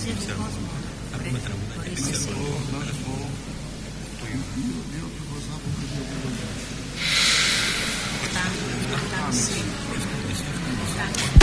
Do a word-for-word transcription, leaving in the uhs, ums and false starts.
Ακούμε τραγουδάκια, δεν ξέρω. Να σου πω, δύο ακριβώς άποκριτο επίπεδο. Φτάνει, φτάνει.